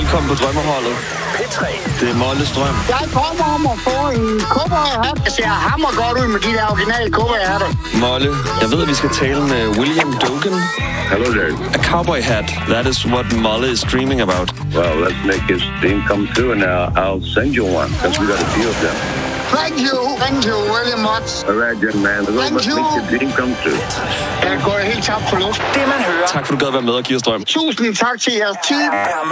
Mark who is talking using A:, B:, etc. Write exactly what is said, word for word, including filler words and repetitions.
A: Velkommen på drømmeholdet.
B: P tre.
A: Det er Molles drøm.
C: Jeg kommer om at få en cowboyhat. Det ser hammer godt ud med de der originale cowboyhatter.
A: Molle, jeg ved, at vi skal tale med William Dogen.
D: Hello there.
A: A cowboy hat. That is what Molle is dreaming about.
D: Well, let's make his dream come true, and I'll, I'll send you one, because we got a few of them.
C: Thank you. Thank you very much.
D: All right, young man. Let's make your dream come true.
C: Jeg går helt tabt for luft.
B: Det man hører.
A: Tak for, du gad være med og give os drøm.
C: Tusind tak til jeres tid.